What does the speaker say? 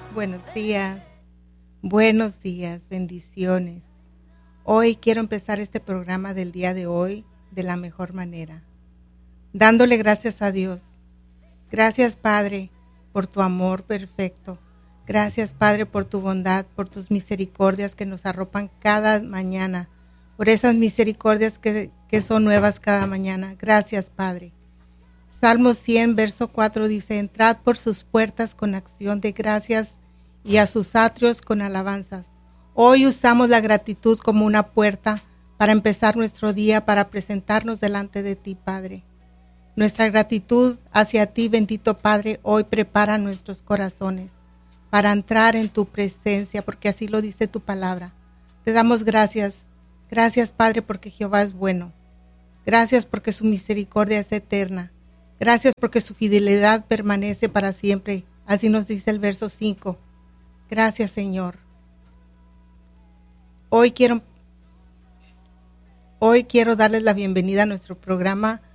Buenos días, bendiciones. Hoy quiero empezar este programa del día de hoy de la mejor manera, dándole gracias a Dios. Gracias, Padre, por tu amor perfecto. Gracias, Padre, por tu bondad, por tus misericordias que nos arropan cada mañana, por esas misericordias que son nuevas cada mañana. Gracias, Padre. Salmo 100, verso 4 dice: entrad por sus puertas con acción de gracias y a sus atrios con alabanzas. Hoy usamos la gratitud como una puerta para empezar nuestro día, para presentarnos delante de ti, Padre. Nuestra gratitud hacia ti, bendito Padre, hoy prepara nuestros corazones para entrar en tu presencia, porque así lo dice tu palabra. Te damos gracias. Gracias, Padre, porque Jehová es bueno. Gracias porque su misericordia es eterna. Gracias porque su fidelidad permanece para siempre. Así nos dice el verso 5. Gracias, Señor. Hoy quiero darles la bienvenida a nuestro programa